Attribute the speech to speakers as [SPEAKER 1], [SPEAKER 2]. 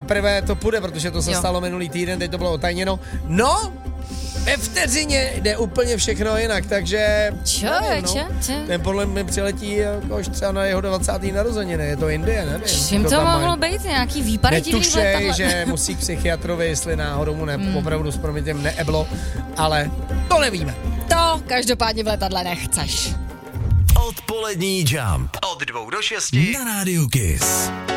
[SPEAKER 1] teprve to půjde, protože to se stalo minulý týden, teď to bylo otajněno. No, ve vteřině jde úplně všechno jinak, takže... Ten podle mě přiletí jakož třeba na jeho 20. narozeniny, je to Indie, nevím.
[SPEAKER 2] Čím to mohlo být? Nějaký výpady divných letadle?
[SPEAKER 1] Netušej, že musí k psychiatrovi, jestli náhodou mu opravdu s promětěm neeblo, ale to nevíme.
[SPEAKER 2] To každopádně v letadle nechceš.
[SPEAKER 3] Odpolední Jump od 2 do 6 na Rádiu Kiss.